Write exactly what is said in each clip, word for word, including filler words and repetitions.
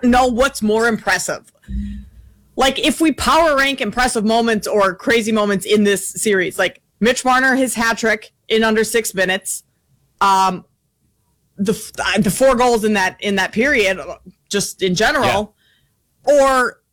don't know what's more impressive. Like, if we power rank impressive moments or crazy moments in this series, like Mitch Marner, his hat trick in under six minutes, um, the the four goals in that in that period, just in general, yeah. or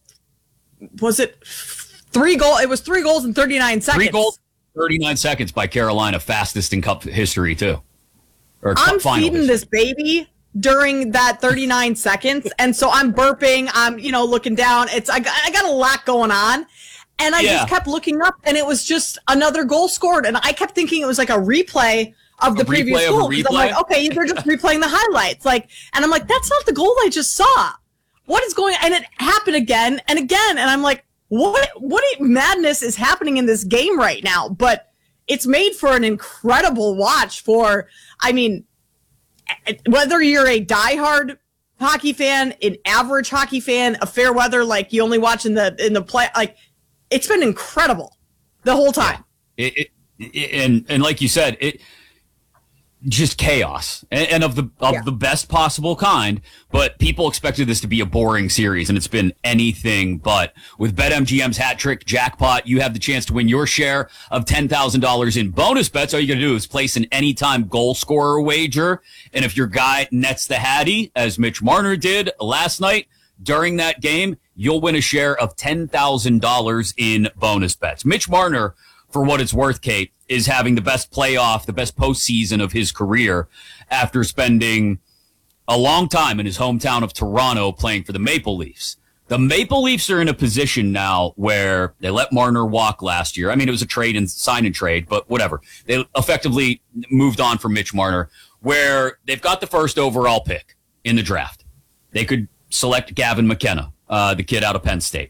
was it three goal? It was three goals in thirty-nine seconds. Three goals, thirty-nine seconds by Carolina, fastest in Cup history too. Or I'm Cup feeding history. this baby during that thirty-nine seconds, and so I'm burping, I'm, you know, looking down. It's I got, I got a lot going on, and I yeah. just kept looking up, and it was just another goal scored, and I kept thinking it was like a replay of the a previous replay goal. Of a I'm like, okay, they're just replaying the highlights, like, and I'm like, that's not the goal I just saw. What is going? And it happened again and again, and I'm like, what? What madness is happening in this game right now? But it's made for an incredible watch. For, I mean, whether you're a diehard hockey fan, an average hockey fan, a fair weather, like you only watch in the in the play, like it's been incredible the whole time. Yeah. It, it, and and like you said, it just chaos and, and of the of yeah. the best possible kind. But people expected this to be a boring series, and it's been anything but. With BetMGM's hat trick jackpot, you have the chance to win your share of ten thousand dollars in bonus bets. All you got to do is place an anytime goal scorer wager, and if your guy nets the Hattie, as Mitch Marner did last night during that game, you'll win a share of ten thousand dollars in bonus bets. Mitch Marner, for what it's worth, Kate, is having the best playoff, the best postseason of his career after spending a long time in his hometown of Toronto playing for the Maple Leafs. The Maple Leafs are in a position now where they let Marner walk last year. I mean, it was a trade and sign and trade, but whatever. They effectively moved on from Mitch Marner, where they've got the first overall pick in the draft. They could select Gavin McKenna, uh, the kid out of Penn State.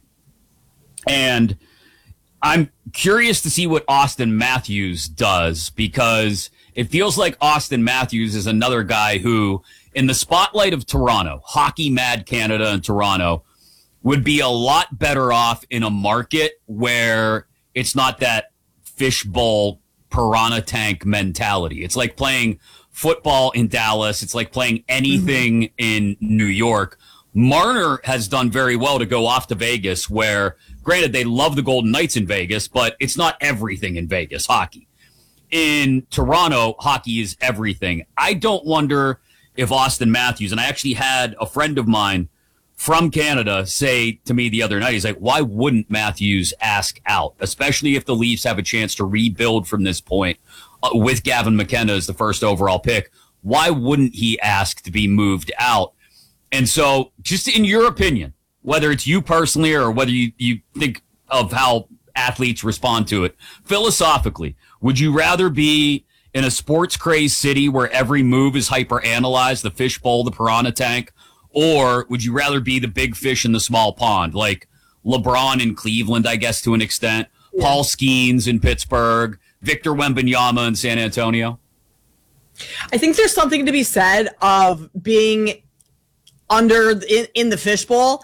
And I'm curious to see what Austin Matthews does, because it feels like Austin Matthews is another guy who, in the spotlight of Toronto, hockey mad Canada and Toronto, would be a lot better off in a market where it's not that fishbowl piranha tank mentality. It's like playing football in Dallas. It's like playing anything mm-hmm. in New York. Marner has done very well to go off to Vegas, where, granted, they love the Golden Knights in Vegas, but it's not everything in Vegas hockey. In Toronto, hockey is everything. I don't wonder if Austin Matthews, and I actually had a friend of mine from Canada say to me the other night, he's like, why wouldn't Matthews ask out, especially if the Leafs have a chance to rebuild from this point uh, with Gavin McKenna as the first overall pick? Why wouldn't he ask to be moved out? And so, just in your opinion, whether it's you personally or whether you, you think of how athletes respond to it, philosophically, would you rather be in a sports-crazed city where every move is hyper-analyzed, the fishbowl, the piranha tank, or would you rather be the big fish in the small pond, like LeBron in Cleveland, I guess, to an extent, yeah. Paul Skeens in Pittsburgh, Victor Wembanyama in San Antonio? I think there's something to be said of being under in, in the fishbowl,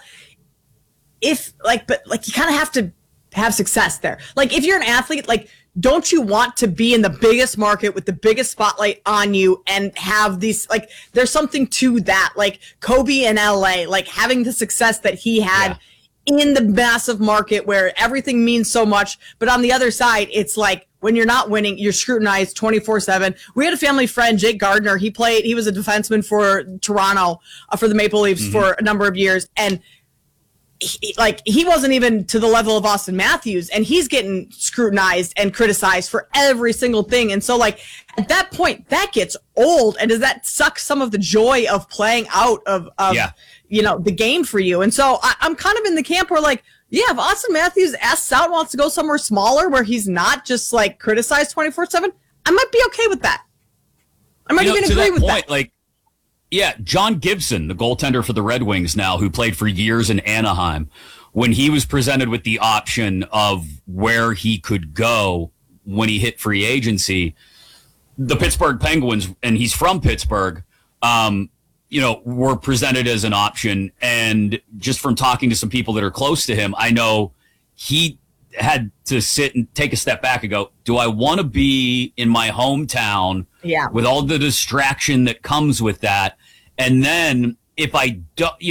if like, but like you kind of have to have success there. Like if you're an athlete, like don't you want to be in the biggest market with the biggest spotlight on you and have these, like there's something to that, like Kobe in L A, like having the success that he had yeah. in the massive market where everything means so much. But on the other side, it's like when you're not winning, you're scrutinized twenty-four seven. We had a family friend, Jake Gardner. He played, he was a defenseman for Toronto, uh, for the Maple Leafs mm-hmm. for a number of years. And he, like, he wasn't even to the level of Austin Matthews, and he's getting scrutinized and criticized for every single thing. And so, like, at that point, that gets old. And does that suck some of the joy of playing out of, of yeah. you know, the game for you? And so I, I'm kind of in the camp where, like, yeah, if Austin Matthews asks out and wants to go somewhere smaller where he's not just like criticized twenty-four seven, I might be okay with that. I might you know, even agree that with point, that. Like, yeah, John Gibson, the goaltender for the Red Wings now, who played for years in Anaheim, when he was presented with the option of where he could go when he hit free agency, the Pittsburgh Penguins, and he's from Pittsburgh, um, you know, were presented as an option. And just from talking to some people that are close to him, I know he had to sit and take a step back and go, do I want to be in my hometown yeah. with all the distraction that comes with that? And then if I do,